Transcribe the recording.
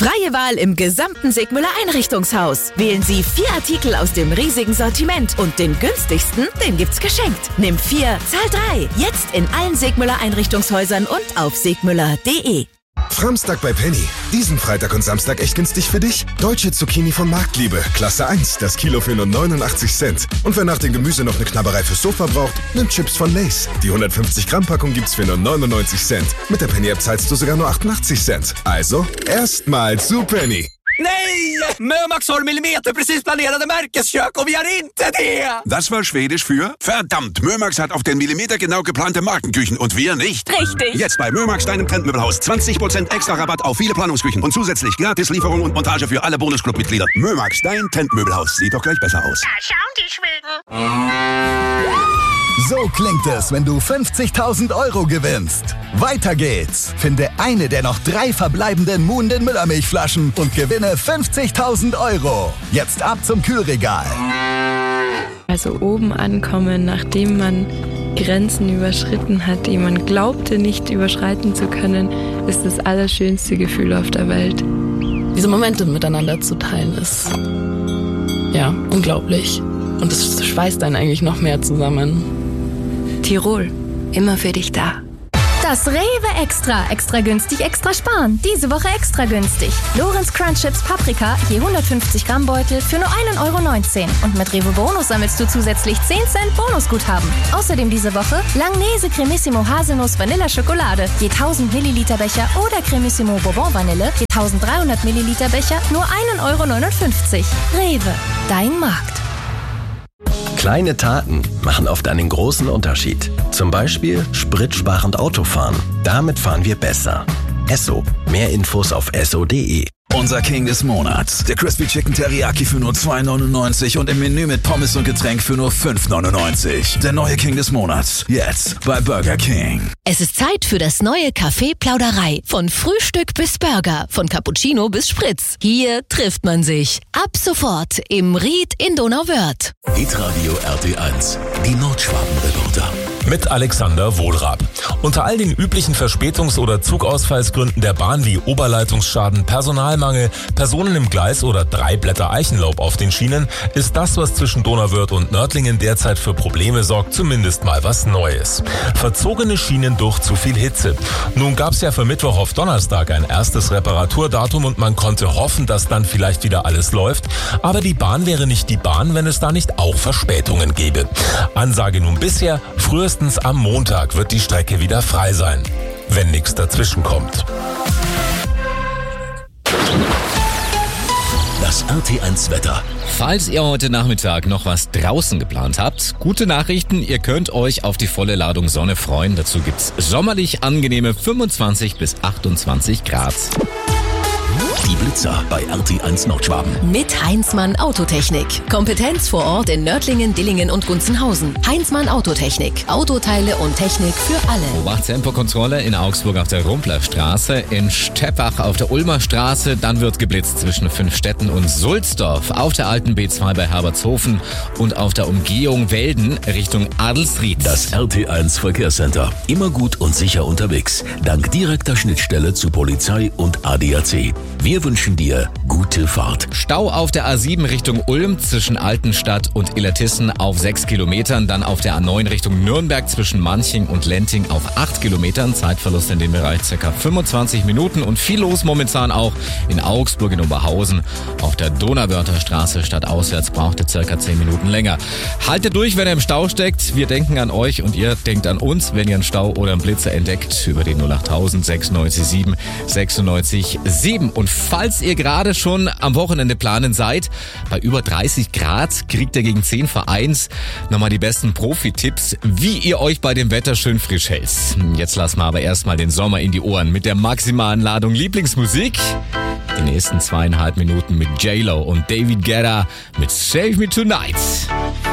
Freie Wahl im gesamten Segmüller Einrichtungshaus. Wählen Sie 4 Artikel aus dem riesigen Sortiment und den günstigsten, den gibt's geschenkt. Nimm 4, zahl 3. Jetzt in allen Segmüller Einrichtungshäusern und auf segmüller.de. Framstag bei Penny. Diesen Freitag und Samstag echt günstig für dich. Deutsche Zucchini von Marktliebe. Klasse 1. Das Kilo für nur 89 Cent. Und wer nach dem Gemüse noch eine Knabberei fürs Sofa braucht, nimmt Chips von Lay's. Die 150 Gramm Packung gibt's für nur 99 Cent. Mit der Penny App zahlst du sogar nur 88 Cent. Also, erstmal zu Penny. Nej! Mömax har millimeterprecis planerade märkeskök och vi har inte det! Das war Schwedisch für verdammt, Mömax hat auf den Millimeter genau geplante Markenküchen und wir nicht. Richtig. Jetzt bei Mömax, deinem Trendmöbelhaus. 20% extra Rabatt auf viele Planungsküchen und zusätzlich gratis Lieferung und Montage für alle Bonusclub-Mitglieder. Mömax, dein Trendmöbelhaus. Sieht doch gleich besser aus. Da schauen die Schweden. So klingt es, wenn du 50.000 € gewinnst. Weiter geht's. Finde eine der noch 3 verbleibenden Muhnden Müllermilchflaschen und gewinne 50.000 €. Jetzt ab zum Kühlregal. Also oben ankommen, nachdem man Grenzen überschritten hat, die man glaubte nicht überschreiten zu können, ist das allerschönste Gefühl auf der Welt. Diese Momente miteinander zu teilen ist, ja, unglaublich. Und es schweißt einen eigentlich noch mehr zusammen. Tirol, immer für dich da. Das Rewe Extra. Extra günstig, extra sparen. Diese Woche extra günstig. Lorenz Crunch Chips Paprika, je 150 Gramm Beutel für nur 1,19 €. Und mit Rewe Bonus sammelst du zusätzlich 10 Cent Bonusguthaben. Außerdem diese Woche Langnese Cremissimo Haselnuss Vanilla Schokolade, je 1000 Milliliter Becher oder Cremissimo Bourbon Vanille, je 1300 Milliliter Becher, nur 1,59 €. Rewe, dein Markt. Kleine Taten machen oft einen großen Unterschied. Zum Beispiel spritsparend Autofahren. Damit fahren wir besser. Esso. Mehr Infos auf esso.de. Unser King des Monats. Der Crispy Chicken Teriyaki für nur 2,99 und im Menü mit Pommes und Getränk für nur 5,99. Der neue King des Monats. Jetzt bei Burger King. Es ist Zeit für das neue Café Plauderei. Von Frühstück bis Burger, von Cappuccino bis Spritz. Hier trifft man sich. Ab sofort im Ried in Donauwörth. Hitradio RT1. Die Nordschwaben-Reporter. Mit Alexander Wohlrab. Unter all den üblichen Verspätungs- oder Zugausfallsgründen der Bahn wie Oberleitungsschaden, Personalmangel, Personen im Gleis oder 3 Blätter Eichenlaub auf den Schienen ist das, was zwischen Donauwörth und Nördlingen derzeit für Probleme sorgt, zumindest mal was Neues. Verzogene Schienen durch zu viel Hitze. Nun gab's ja für Mittwoch auf Donnerstag ein erstes Reparaturdatum und man konnte hoffen, dass dann vielleicht wieder alles läuft. Aber die Bahn wäre nicht die Bahn, wenn es da nicht auch Verspätungen gäbe. Ansage nun bisher, frühestens am Montag wird die Strecke wieder frei sein, wenn nichts dazwischen kommt. Das RT1 Wetter. Falls ihr heute Nachmittag noch was draußen geplant habt, gute Nachrichten, ihr könnt euch auf die volle Ladung Sonne freuen. Dazu gibt's sommerlich angenehme 25 bis 28 Grad. Die Blitzer bei RT1 Nordschwaben. Mit Heinzmann Autotechnik. Kompetenz vor Ort in Nördlingen, Dillingen und Gunzenhausen. Heinzmann Autotechnik. Autoteile und Technik für alle. Obacht-Tempokontrolle in Augsburg auf der Rumplerstraße, in Steppach auf der Ulmer Straße. Dann wird geblitzt zwischen Fünfstetten und Sulzdorf. Auf der alten B2 bei Herbertshofen und auf der Umgehung Welden Richtung Adelsried. Das RT1 Verkehrscenter. Immer gut und sicher unterwegs. Dank direkter Schnittstelle zu Polizei und ADAC. Wir wünschen dir gute Fahrt. Stau auf der A7 Richtung Ulm zwischen Altenstadt und Illertissen auf 6 Kilometern. Dann auf der A9 Richtung Nürnberg zwischen Manching und Lenting auf 8 Kilometern. Zeitverlust in dem Bereich ca. 25 Minuten. Und viel los momentan auch in Augsburg in Oberhausen. Auf der Donauwörther Straße stadtauswärts braucht ihr ca. 10 Minuten länger. Haltet durch, wenn ihr im Stau steckt. Wir denken an euch und ihr denkt an uns, wenn ihr einen Stau oder einen Blitzer entdeckt. Über den 08000 96 7 96 7. Und falls ihr gerade schon am Wochenende planen seid, bei über 30 Grad kriegt ihr gegen 10 vor 1 nochmal die besten Profi-Tipps, wie ihr euch bei dem Wetter schön frisch hält. Jetzt lassen wir aber erstmal den Sommer in die Ohren mit der maximalen Ladung Lieblingsmusik. Die nächsten 2,5 Minuten mit J-Lo und David Guetta mit Save Me Tonight.